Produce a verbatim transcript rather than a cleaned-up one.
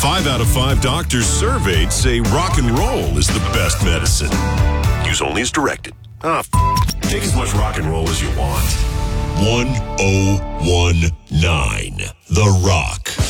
Five out of five doctors surveyed say rock and roll is the best medicine. Use only as directed. Ah, f- take as much rock and roll as you want. one oh one nine The Rock.